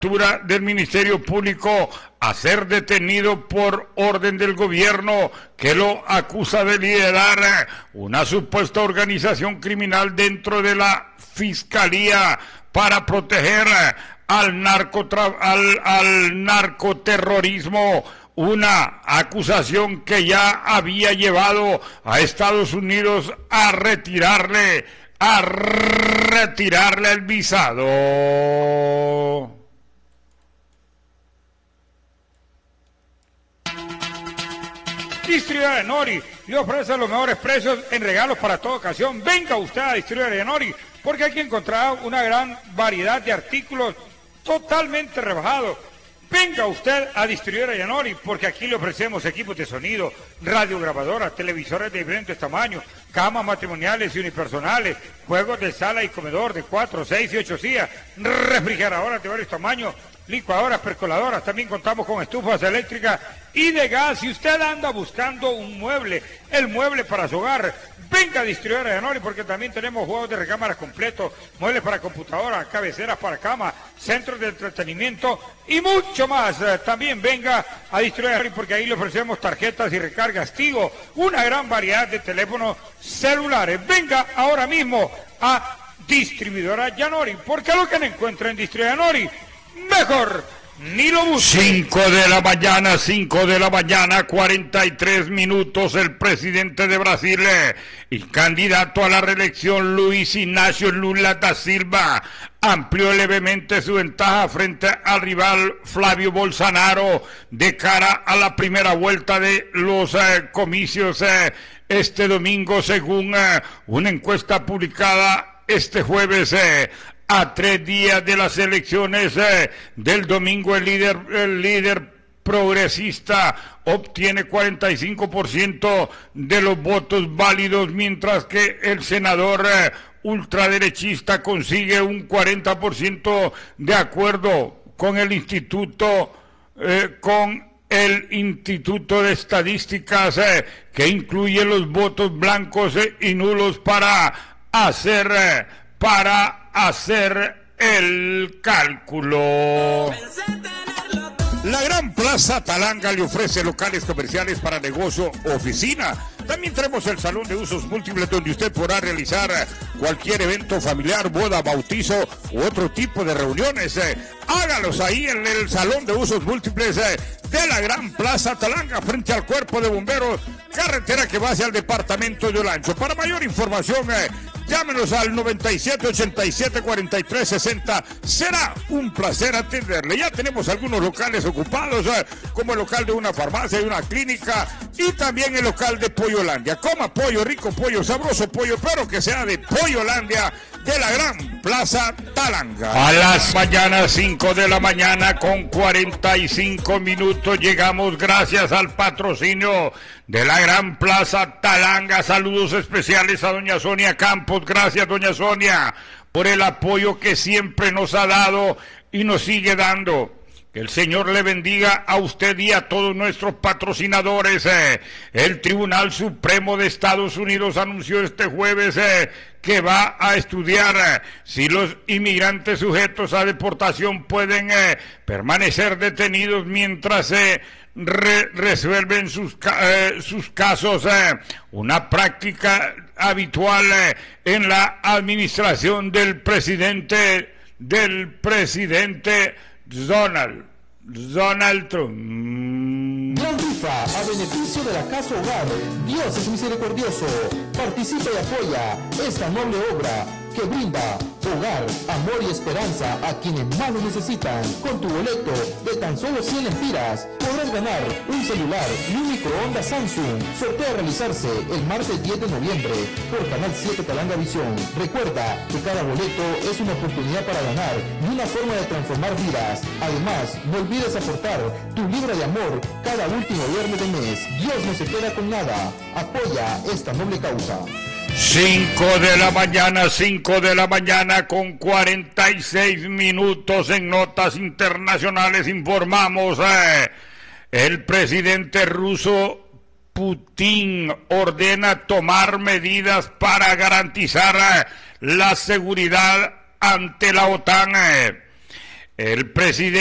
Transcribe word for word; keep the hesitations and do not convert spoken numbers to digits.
del Ministerio Público a ser detenido por orden del gobierno que lo acusa de liderar una supuesta organización criminal dentro de la Fiscalía para proteger al, narcotra- al, al narcoterrorismo, una acusación que ya había llevado a Estados Unidos a retirarle, a retirarle el visado. Distribuidora Nori le ofrece los mejores precios en regalos para toda ocasión. Venga usted a Distribuidora Nori, porque aquí encontrará una gran variedad de artículos totalmente rebajados. Venga usted a Distribuidora Yanori, porque aquí le ofrecemos equipos de sonido, radiograbadoras, televisores de diferentes tamaños, camas matrimoniales y unipersonales, juegos de sala y comedor de cuatro, seis y ocho sillas, refrigeradoras de varios tamaños, licuadoras, percoladoras. También contamos con estufas eléctricas y de gas. Si usted anda buscando un mueble, el mueble para su hogar, venga a Distribuidora Yanori, porque también tenemos juegos de recámaras completos, muebles para computadora, cabeceras para cama, centros de entretenimiento y mucho más. Eh, también venga a Distribuidora Yanori, porque ahí le ofrecemos tarjetas y recargas Tigo, una gran variedad de teléfonos celulares. Venga ahora mismo a Distribuidora Yanori, porque lo que no encuentra en Distribuidora Yanori, mejor ni lo busque. Cinco de la mañana, cinco de la mañana, cuarenta y tres minutos. El presidente de Brasil eh, y candidato a la reelección, Luis Ignacio Lula da Silva, amplió levemente su ventaja frente al rival Flavio Bolsonaro de cara a la primera vuelta de los eh, comicios eh, este domingo, según eh, una encuesta publicada este jueves. Eh, A tres días de las elecciones eh, del domingo, el líder, el líder progresista obtiene cuarenta y cinco por ciento de los votos válidos, mientras que el senador eh, ultraderechista consigue un cuarenta por ciento, de acuerdo con el instituto, eh, con el Instituto de Estadísticas, eh, que incluye los votos blancos eh, y nulos para hacer, eh, para hacer el cálculo. La Gran Plaza Talanga le ofrece locales comerciales para negocio o oficina. También tenemos el salón de usos múltiples, donde usted podrá realizar cualquier evento familiar, boda, bautizo u otro tipo de reuniones. Eh, hágalos ahí en el salón de usos múltiples eh, de la Gran Plaza Talanga, frente al Cuerpo de Bomberos, carretera que va hacia el departamento de Olancho. Para mayor información, eh, llámenos al noventa y siete, ochenta y siete, cuarenta y tres, sesenta. Será un placer atenderle. Ya tenemos algunos locales ocupados, eh, como el local de una farmacia y una clínica, y también el local de Pollolandia. Coma pollo, rico pollo, sabroso pollo, pero que sea de Pollolandia, de la Gran Plaza Talanga. A las mañanas, cinco de la mañana con cuarenta y cinco minutos, llegamos gracias al patrocinio de la Gran Plaza Talanga. Saludos especiales a doña Sonia Campos. Gracias, doña Sonia, por el apoyo que siempre nos ha dado y nos sigue dando. Que el Señor le bendiga a usted y a todos nuestros patrocinadores. Eh. El Tribunal Supremo de Estados Unidos anunció este jueves eh, que va a estudiar eh, si los inmigrantes sujetos a deportación pueden eh, permanecer detenidos mientras se eh, re resuelven sus, eh, sus casos. Eh. Una práctica habitual eh, en la administración del presidente, del presidente Donald, Donald Trump. Gran rifa a beneficio de la Casa Hogar. Dios es misericordioso. Participa y apoya esta noble obra que brinda hogar, amor y esperanza a quienes más lo necesitan. Con tu boleto de tan solo cien lempiras podrás ganar un celular y un microondas Samsung. Sorteo a realizarse el martes diez de noviembre por Canal siete Talanga Visión. Recuerda que cada boleto es una oportunidad para ganar y una forma de transformar vidas. Además, no olvides aportar tu libra de amor cada último viernes de mes. Dios no se queda con nada. Apoya esta noble causa. Cinco de la mañana, cinco de la mañana con cuarenta y seis minutos. En notas internacionales informamos, eh, el presidente ruso Putin ordena tomar medidas para garantizar eh, la seguridad ante la OTAN. Eh. El presidente